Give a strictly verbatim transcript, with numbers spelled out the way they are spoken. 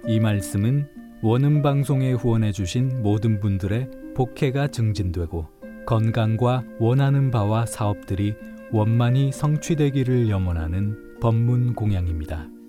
이 말씀은 원음방송에 후원해주신 모든 분들의 복혜가 증진되고 건강과 원하는 바와 사업들이 원만히 성취되기를 염원하는 법문 공양입니다.